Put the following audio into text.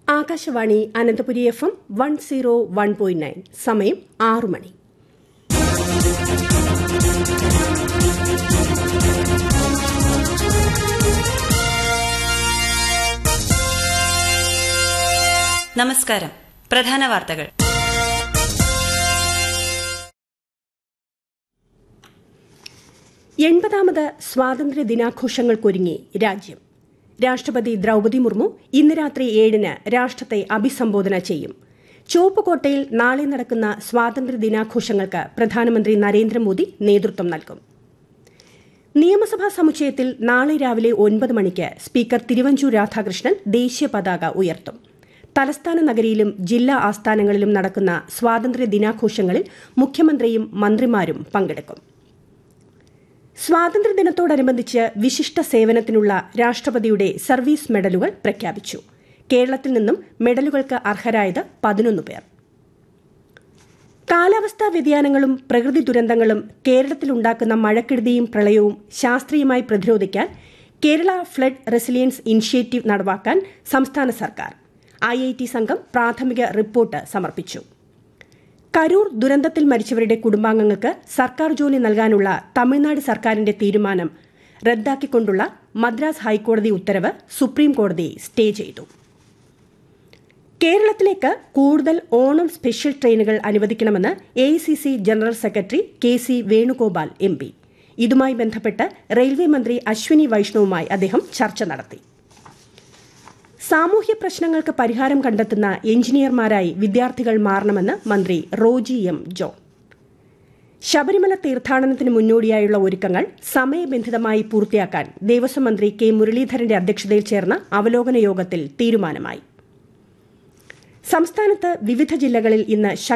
Akashvani Ananthapuri FM 101.9 സമയം 6 മണി. നമസ്കാരം. പ്രധാന വാർത്തകൾ. എൺപതാമത് സ്വാതന്ത്ര്യ ദിനാഘോഷങ്ങൾക്കൊരുങ്ങി രാജ്യം. രാഷ്ട്രപതി ദ്രൌപദി മുർമു ഇന്ന് രാത്രി 7-ന് രാഷ്ട്രത്തെ അഭിസംബോധന ചെയ്യും. ചുവപ്പുകോട്ടയിൽ നാളെ നടക്കുന്ന സ്വാതന്ത്ര്യ ദിനാഘോഷങ്ങൾക്ക് പ്രധാനമന്ത്രി നരേന്ദ്രമോദി നേതൃത്വം നൽകും. നിയമസഭാ സമുച്ചയത്തിൽ നാളെ രാവിലെ 9 മണിക്ക് സ്പീക്കർ തിരുവഞ്ചൂർ രാധാകൃഷ്ണൻ ദേശീയ പതാക ഉയർത്തും. തലസ്ഥാന നഗരിയിലും ജില്ലാ ആസ്ഥാനങ്ങളിലും നടക്കുന്ന സ്വാതന്ത്ര്യ ദിനാഘോഷങ്ങളിൽ മുഖ്യമന്ത്രിയും മന്ത്രിമാരും പങ്കെടുക്കും. സ്വാതന്ത്ര്യദിനത്തോടനുബന്ധിച്ച് വിശിഷ്ട സേവനത്തിനുള്ള രാഷ്ട്രപതിയുടെ സർവീസ് മെഡലുകൾ പ്രഖ്യാപിച്ചു. കേരളത്തിൽ നിന്നും മെഡലുകൾക്ക് അർഹരായത് 11 പേർ. കാലാവസ്ഥാ വ്യതിയാനങ്ങളും പ്രകൃതി ദുരന്തങ്ങളും കേരളത്തിലുണ്ടാക്കുന്ന മഴക്കെടുതിയും പ്രളയവും ശാസ്ത്രീയമായി പ്രതിരോധിക്കാൻ കേരള ഫ്ലഡ് റെസിലിയൻസ് ഇനിഷ്യേറ്റീവ് നടപ്പാക്കാൻ സംസ്ഥാന സർക്കാർ IIT സംഘം പ്രാഥമിക റിപ്പോർട്ട് സമർപ്പിച്ചു. കരൂർ ദുരന്തത്തിൽ മരിച്ചവരുടെ കുടുംബാംഗങ്ങൾക്ക് സർക്കാർ ജോലി നൽകാനുള്ള തമിഴ്നാട് സർക്കാരിന്റെ തീരുമാനം റദ്ദാക്കിക്കൊണ്ടുള്ള മദ്രാസ് ഹൈക്കോടതി ഉത്തരവ് സുപ്രീം കോടതി സ്റ്റേ ചെയ്തു. കേരളത്തിലേക്ക് കൂടുതൽ ഓണം സ്പെഷ്യൽ ട്രെയിനുകൾ അനുവദിക്കണമെന്ന് AICC general secretary KC Venugopal MP. ഇതുമായി ബന്ധപ്പെട്ട് റെയിൽവേ മന്ത്രി അശ്വിനി വൈഷ്ണവുമായി അദ്ദേഹം ചർച്ച നടത്തി. സാമൂഹ്യ പ്രശ്നങ്ങൾക്ക് പരിഹാരം കണ്ടെത്തുന്ന എഞ്ചിനീയർമാരായി വിദ്യാർത്ഥികൾ മാറണമെന്ന് മന്ത്രി റോജി M. ജോൺ. ശബരിമല തീർത്ഥാടനത്തിന് മുന്നോടിയായുള്ള ഒരുക്കങ്ങൾ സമയബന്ധിതമായി പൂർത്തിയാക്കാൻ ദേവസ്വം മന്ത്രി K. മുരളീധരന്റെ അധ്യക്ഷതയിൽ ചേർന്ന അവലോകന യോഗത്തിൽ തീരുമാനമായി. സംസ്ഥാനത്ത് വിവിധ ജില്ലകളിൽ ഇന്ന്